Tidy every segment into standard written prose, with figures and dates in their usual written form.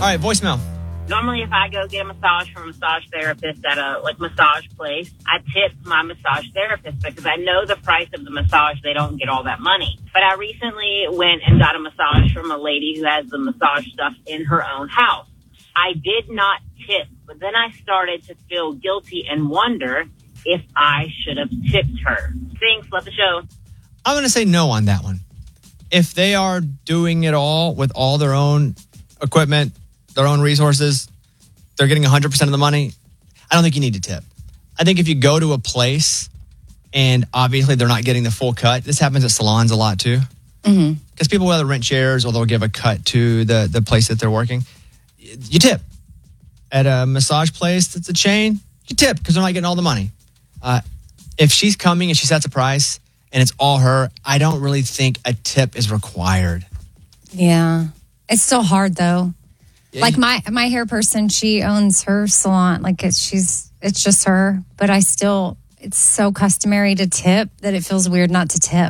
All right, voicemail. Normally, if I go get a massage from a massage therapist at a massage place, I tip my massage therapist because I know the price of the massage. They don't get all that money. But I recently went and got a massage from a lady who has the massage stuff in her own house. I did not tip, but then I started to feel guilty and wonder if I should have tipped her. Thanks. Love the show. I'm going to say no on that one. If they are doing it all with all their own equipment, their own resources, they're getting 100% of the money, I don't think you need to tip. I think if you go to a place and obviously they're not getting the full cut, this happens at salons a lot too. Because people will either rent chairs or they'll give a cut to the place that they're working. You tip. At a massage place that's a chain, you tip because they're not getting all the money. If she's coming and she sets a price and it's all her, I don't really think a tip is required. Yeah. It's still hard though. Like my hair person, she owns her salon. Like it's just her. But it's so customary to tip that it feels weird not to tip.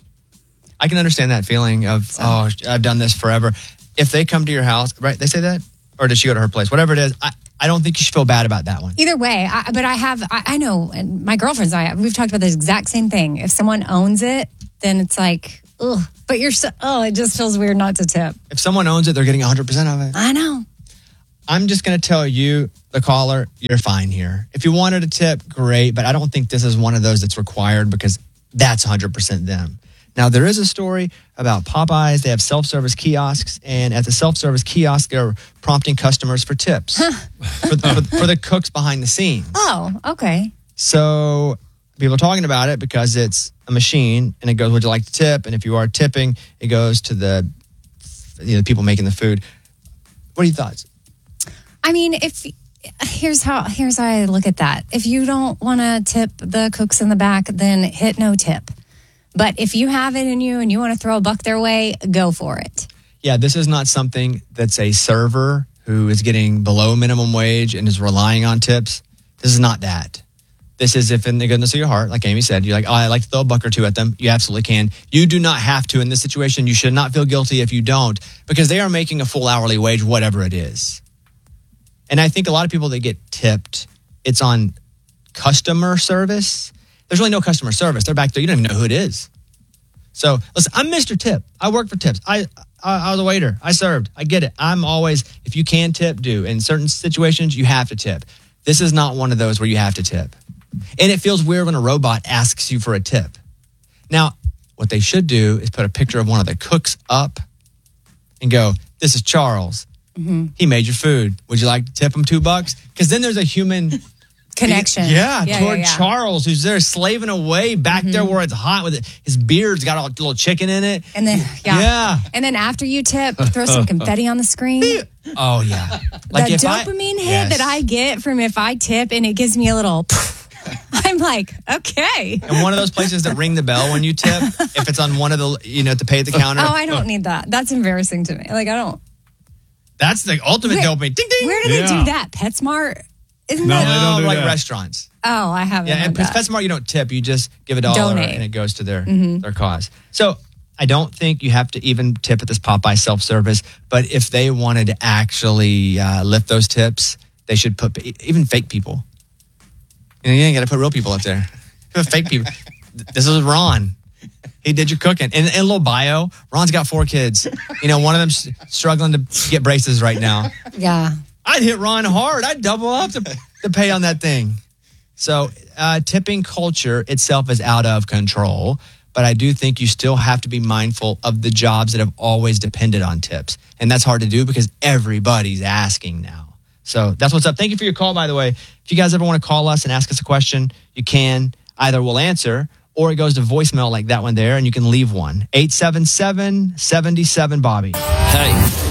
I can understand that feeling of, I've done this forever. If they come to your house, right? They say that? Or did she go to her place? Whatever it is, I don't think you should feel bad about that one. Either way, I know, and my girlfriends and I, we've talked about the exact same thing. If someone owns it, then it's like, ugh. But it just feels weird not to tip. If someone owns it, they're getting 100% of it. I know. I'm just going to tell you, the caller, you're fine here. If you wanted to tip, great. But I don't think this is one of those that's required because that's 100% them. Now, there is a story about Popeyes. They have self-service kiosks. And at the self-service kiosk, they're prompting customers for tips for the cooks behind the scenes. Oh, okay. So people are talking about it because it's a machine and it goes, would you like to tip? And if you are tipping, it goes to the people making the food. What are your thoughts? I mean, here's how I look at that. If you don't want to tip the cooks in the back, then hit no tip. But if you have it in you and you want to throw a buck their way, go for it. Yeah, this is not something that's a server who is getting below minimum wage and is relying on tips. This is not that. This is if in the goodness of your heart, like Amy said, you're like, I like to throw a buck or two at them. You absolutely can. You do not have to in this situation. You should not feel guilty if you don't, because they are making a full hourly wage, whatever it is. And I think a lot of people that get tipped, it's on customer service. There's really no customer service. They're back there. You don't even know who it is. So listen, I'm Mr. Tip. I work for tips. I was a waiter. I served. I get it. I'm always, if you can tip, do. In certain situations, you have to tip. This is not one of those where you have to tip. And it feels weird when a robot asks you for a tip. Now, what they should do is put a picture of one of the cooks up and go, this is Charles. Mm-hmm. He made your food. Would you like to tip him $2? Because then there's a human connection. Toward Charles, who's there slaving away back there where it's hot with it. His beard's got a little chicken in it. And then, And then after you tip, throw some confetti on the screen. Oh, yeah. Like the dopamine hit that I get from if I tip and it gives me a little... I'm like, okay. And one of those places that ring the bell when you tip, if it's on one of the, to pay at the counter. Oh, I don't need that. That's embarrassing to me. Like, I don't. That's the ultimate dopamine. Ding, ding. Where do they do that? PetSmart? Isn't no, that? they don't do like that. Restaurants. Oh, I haven't. Yeah, and PetSmart, you don't tip. You just give $1 Donate. And it goes to their cause. So I don't think you have to even tip at this Popeye self-service. But if they wanted to actually lift those tips, they should put even fake people. You ain't got to put real people up there. Fake people. This is Ron. He did your cooking. And a little bio, Ron's got 4 kids. One of them's struggling to get braces right now. Yeah. I'd hit Ron hard. I'd double up to pay on that thing. So tipping culture itself is out of control. But I do think you still have to be mindful of the jobs that have always depended on tips. And that's hard to do because everybody's asking now. So that's what's up. Thank you for your call, by the way. If you guys ever want to call us and ask us a question, you can. Either we'll answer or it goes to voicemail like that one there, and you can leave one. 877-77-BOBBY. Hey.